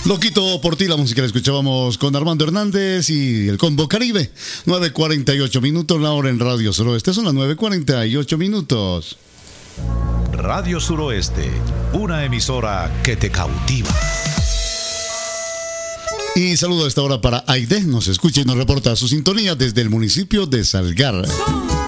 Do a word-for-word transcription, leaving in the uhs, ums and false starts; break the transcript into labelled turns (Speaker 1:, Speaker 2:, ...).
Speaker 1: Loquito por ti, la música la escuchábamos con Armando Hernández y el Combo Caribe. nueve cuarenta y ocho minutos, la hora en Radio Suroeste. Son las nueve cuarenta y ocho minutos.
Speaker 2: Radio Suroeste, una emisora que te cautiva.
Speaker 1: Y saludo a esta hora para Aide, nos escucha y nos reporta su sintonía desde el municipio de Salgar.